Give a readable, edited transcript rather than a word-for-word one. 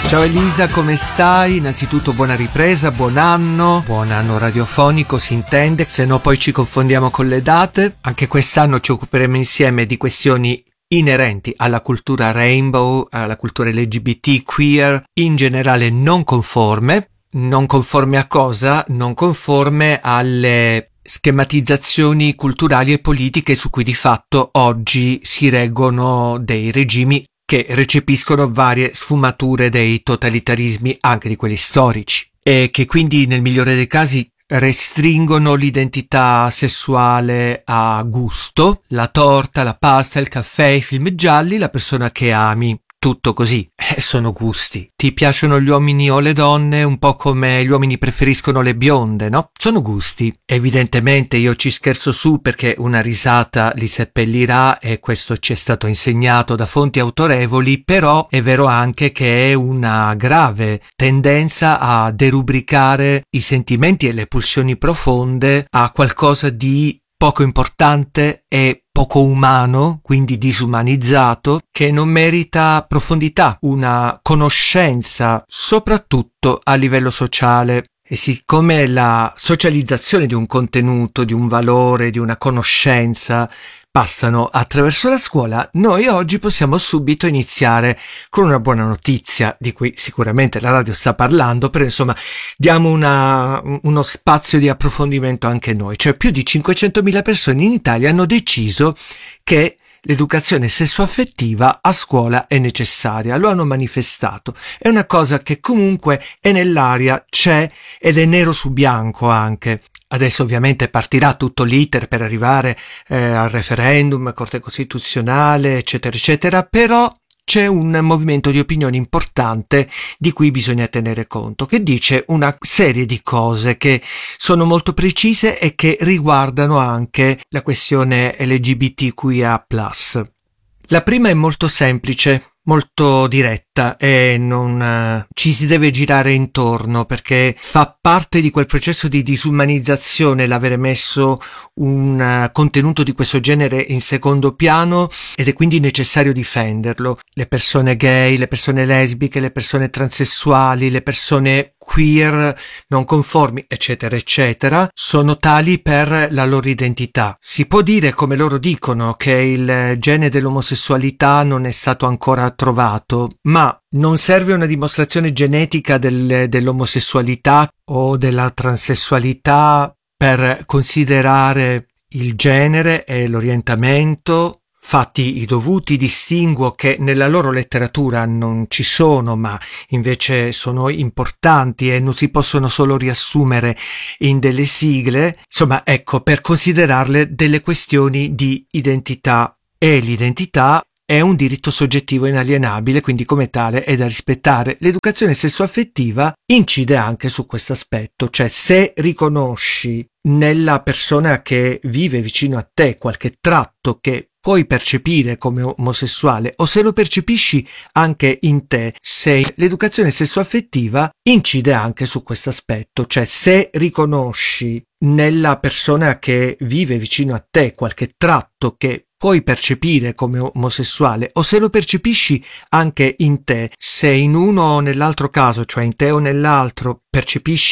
Ciao Elisa, come stai? Innanzitutto buona ripresa, buon anno radiofonico si intende, se no poi ci confondiamo con le date. Anche quest'anno ci occuperemo insieme di questioni inerenti alla cultura rainbow, alla cultura LGBT, queer, in generale non conforme. Non conforme a cosa? Non conforme alle schematizzazioni culturali e politiche su cui di fatto oggi si reggono dei regimi che recepiscono varie sfumature dei totalitarismi, anche di quelli storici, e che quindi nel migliore dei casi restringono l'identità sessuale a gusto, la torta, la pasta, il caffè, i film gialli, la persona che ami. Tutto così, sono gusti. Ti piacciono gli uomini o le donne un po' come gli uomini preferiscono le bionde, no? Sono gusti. Evidentemente io ci scherzo su perché una risata li seppellirà e questo ci è stato insegnato da fonti autorevoli, però è vero anche che è una grave tendenza a derubricare i sentimenti e le pulsioni profonde a qualcosa di poco importante e poco umano, quindi disumanizzato, che non merita profondità, una conoscenza soprattutto a livello sociale. E siccome la socializzazione di un contenuto, di un valore, di una conoscenza passano attraverso la scuola, noi oggi possiamo subito iniziare con una buona notizia, di cui sicuramente la radio sta parlando, però insomma diamo uno spazio di approfondimento anche noi. Cioè più di 500.000 persone in Italia hanno deciso che l'educazione sessuaffettiva a scuola è necessaria, lo hanno manifestato. È una cosa che comunque è nell'aria, c'è ed è nero su bianco anche. Adesso ovviamente partirà tutto l'iter per arrivare al referendum, Corte Costituzionale, eccetera, eccetera, però c'è un movimento di opinione importante di cui bisogna tenere conto, che dice una serie di cose che sono molto precise e che riguardano anche la questione LGBTQIA+. La prima è molto semplice, molto diretta e non ci si deve girare intorno, perché fa parte di quel processo di disumanizzazione l'avere messo un contenuto di questo genere in secondo piano, ed è quindi necessario difenderlo. Le persone gay, le persone lesbiche, le persone transessuali, le persone queer, non conformi, eccetera, eccetera, sono tali per la loro identità. Si può dire, come loro dicono, che il gene dell'omosessualità non è stato ancora trovato, ma non serve una dimostrazione genetica dell'omosessualità o della transessualità per considerare il genere e l'orientamento. Fatti i dovuti distinguo che nella loro letteratura non ci sono, ma invece sono importanti e non si possono solo riassumere in delle sigle. Insomma, ecco, per considerarle delle questioni di identità, e l'identità è un diritto soggettivo inalienabile, quindi come tale è da rispettare. L'educazione sessuaffettiva incide anche su questo aspetto, cioè se riconosci nella persona che vive vicino a te qualche tratto che puoi percepire come omosessuale, o se lo percepisci anche in te, l'educazione sessuaffettiva incide anche su questo aspetto, cioè se riconosci nella persona che vive vicino a te qualche tratto che puoi percepire come omosessuale, o se lo percepisci anche in te, se in uno o nell'altro caso, cioè in te o nell'altro, percepisci